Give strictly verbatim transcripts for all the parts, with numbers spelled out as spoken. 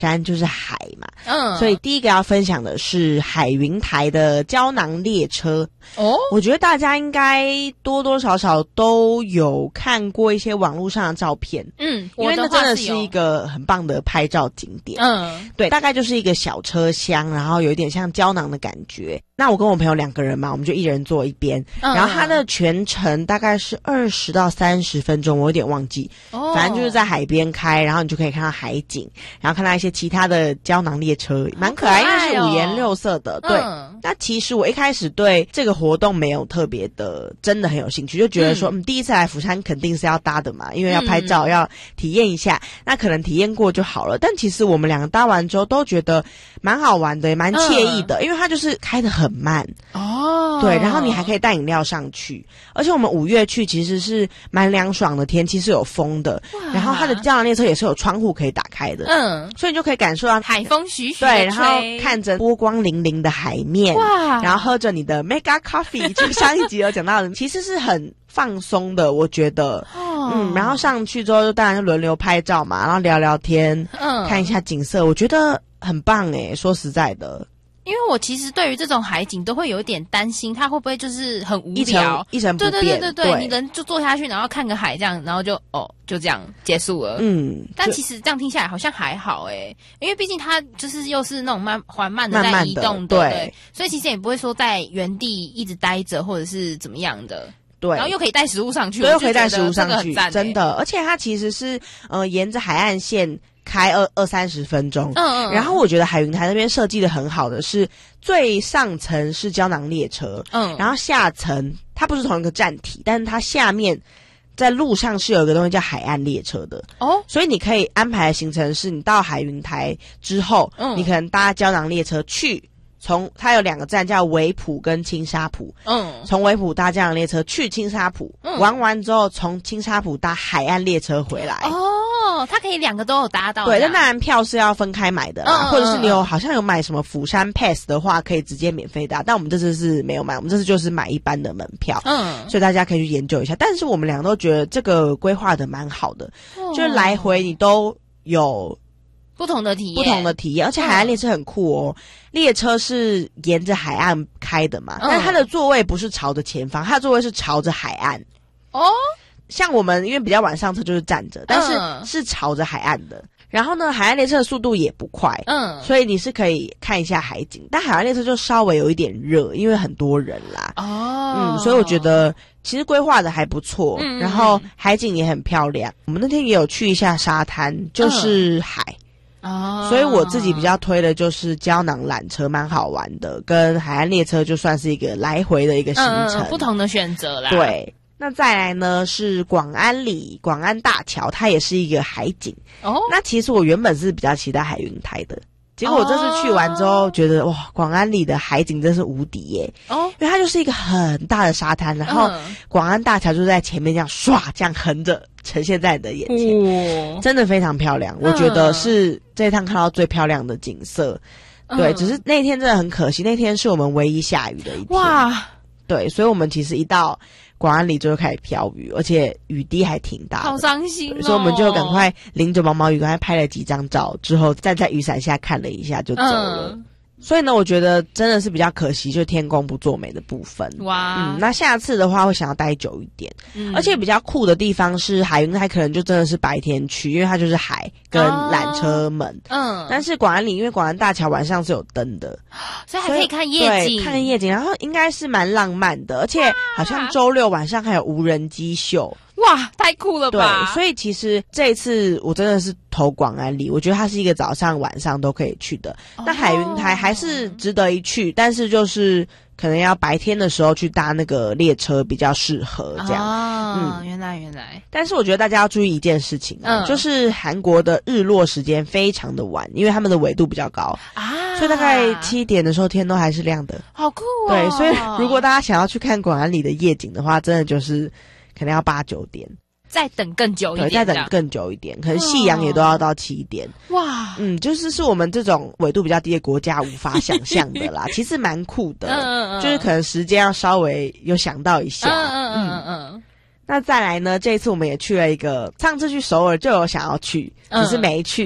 山就是海嘛， 嗯， 所以第一个要分享的是海云台的胶囊列车。 哦， 我觉得大家应该多多少少都有看过一些网络上的照片， 嗯， 因为那真的是一一个很棒的拍照景点。 嗯， 对，大概就是一个小车厢，然后有一点像胶囊的感觉。那我跟我朋友两个人嘛，我们就一人坐一边， 嗯、 然后它的全程大概是二十到三十分钟，我有点忘记。哦，反正就是在海边开，然后你就可以看到海景，然后看到一些其他的胶囊列车，蛮可爱，因为是五颜六色的。对、嗯，那其实我一开始对这个活动没有特别的，真的很有兴趣，就觉得说，嗯，嗯第一次来釜山肯定是要搭的嘛，因为要拍照，嗯、要体验一下。那可能体验过就好了，但其实我们两个搭完之后都觉得蛮好玩的，也蛮惬意的、嗯，因为它就是开得很慢。哦，对，然后你还可以带饮料上去，而且我们五月去其实是蛮凉爽的天气，是有风的，然后它的胶囊列车也是有窗户可以打开的，嗯，所以你就可以感受到海风徐徐的对，然后看着波光粼粼的海面，哇，然后喝着你的 Mega Coffee， 就上一集有讲到的，其实是很放松的，我觉得，哦、嗯，然后上去之后就当然就轮流拍照嘛，然后聊聊天，嗯，看一下景色，我觉得很棒诶，说实在的。 因为我其实对于这种海景都会有一点担心，它会不会就是很无聊， 一成不变？ 对对对对对，你人就坐下去，然后看个海这样，然后就哦就这样结束了。嗯，但其实这样听下来好像还好诶，因为毕竟它就是又是那种慢缓慢的在移动的， 慢慢的 对, 对，所以其实也不会说在原地一直待着或者是怎么样的。 对， 然后又可以带食物上去， 对，又可以带食物上去， 欸、 真的，而且它其实是呃沿着海岸线开二二三十分钟，嗯嗯，然后我觉得海云台那边设计的很好的是最上层是胶囊列车，嗯，然后下层它不是同一个站体，但是它下面在路上是有一个东西叫海岸列车的哦，所以你可以安排的行程是你到海云台之后，嗯，你可能搭胶囊列车去。从它有两个站叫维普跟青沙浦，嗯，从维普搭胶囊列车去青沙浦，嗯，玩完之后从青沙浦搭海岸列车回来。 哦，它可以两个都有搭到。 对，但当然票是要分开买的啦，嗯、或者是你有好像有买什么釜山 Pass 的话，可以直接免费搭。但我们这次是没有买，我们这次就是买一般的门票，嗯，所以大家可以去研究一下。但是我们两个都觉得这个规划的蛮好的，哦、就是来回你都有。 不同的体验， 不同的体验，而且海岸列车很酷哦。嗯、列车是沿着海岸开的嘛，嗯、但它的座位不是朝着前方，它的座位是朝着海岸。哦，像我们因为比较晚上车就是站着，但是是朝着海岸的。然后呢，海岸列车的速度也不快，嗯，所以你是可以看一下海景。但海岸列车就稍微有一点热，因为很多人啦。哦，嗯，所以我觉得其实规划的还不错，嗯，然后海景也很漂亮。我们那天也有去一下沙滩，就是海。嗯哦，所以我自己比较推的就是胶囊缆车，蛮好玩的，跟海岸列车就算是一个来回的一个行程， 嗯、不同的选择啦。 对，那再来呢是广安里广安大桥，它也是一个海景。哦，那其实我原本是比较期待海云台的。结果我这次去完之后觉得、哦、哇，广安里的海景真是无敌耶！哦，因为它就是一个很大的沙滩，然后广安大桥就在前面这样唰这样横着呈现在你的眼前，哦、真的非常漂亮。我觉得是这一趟看到最漂亮的景色。嗯、对，只是那天真的很可惜，那天是我们唯一下雨的一天。哇，对，所以我们其实一到广安里就开始飘雨，而且雨滴还挺大的， 好伤心哦。 所以我们就赶快淋着毛毛雨，赶快拍了几张照，之后站在雨伞下看了一下就走了。嗯、所以呢，我觉得真的是比较可惜，就天公不作美的部分。哇，嗯，那下次的话会想要待久一点，嗯、而且比较酷的地方是海云台，可能就真的是白天去，因为它就是海跟缆车门。哦、嗯，但是广安里因为广安大桥晚上是有灯的， 所以还可以看夜景， 对，看夜景，然后应该是蛮浪漫的，而且好像周六晚上还有无人机秀。 哇，太酷了吧！ 对，所以其实这一次我真的是投广安里，我觉得它是一个早上晚上都可以去的。哦、那海云台还是值得一去，但是就是可能要白天的时候去搭那个列车比较适合这样。 哦，嗯，原来原来。 但是我觉得大家要注意一件事情啊，嗯、就是韩国的日落时间非常的晚，因为他们的纬度比较高啊，所以大概七点的时候天都还是亮的。 好酷哦！ 对，所以如果大家想要去看广安里的夜景的话，真的就是可能要八九点。 再等更久一点， 对，再等更久一点，可能夕阳也都要到七点。哇，嗯，就是是我们这种纬度比较低的国家无法想象的啦。其实蛮酷的，嗯嗯，就是可能时间要稍微有想到一下。嗯嗯嗯嗯嗯。那再来呢？这一次我们也去了一个，上次去首尔就有想要去，只是没去。嗯、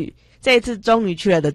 这一次终于去了的